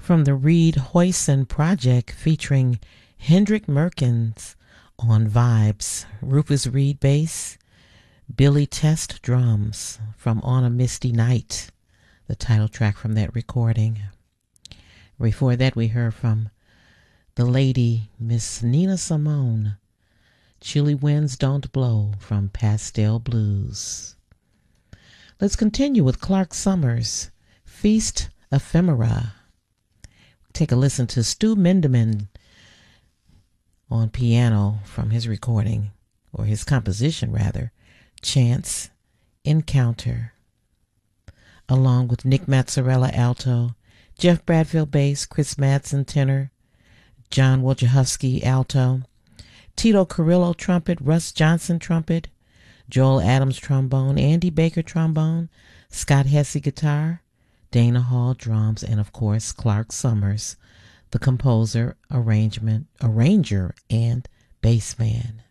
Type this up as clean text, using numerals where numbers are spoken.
From the Reed Hoyson Project featuring Hendrik Merkins on vibes, Rufus Reed bass, Billy Test drums from On a Misty Night, the title track from that recording. Before that, we heard from the lady, Miss Nina Simone, Chilly Winds Don't Blow from Pastel Blues. Let's continue with Clark Summers, Feast Ephemera. Take a listen to Stu Minderman on piano from his recording, or his composition rather, Chance Encounter, along with Nick Mazzarella alto, Jeff Bradfield bass, Chris Madsen tenor, John Wojciechowski alto, Tito Carrillo trumpet, Russ Johnson trumpet, Joel Adams trombone, Andy Baker trombone, Scott Hesse guitar, Dana Hall drums, and of course Clark Summers, the composer, arranger, and bass man.